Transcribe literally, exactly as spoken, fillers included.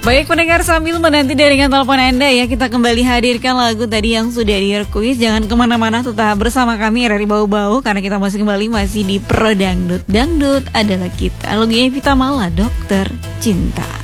Baik pendengar, sambil menanti jaringan telepon Anda ya, kita kembali hadirkan lagu tadi yang sudah di-request. Jangan kemana-mana, tetap bersama kami R R I Bau-Bau, karena kita masih kembali masih di Pro Dangdut. Dangdut adalah kita. Lagunya Evita Mala, Dokter Cinta.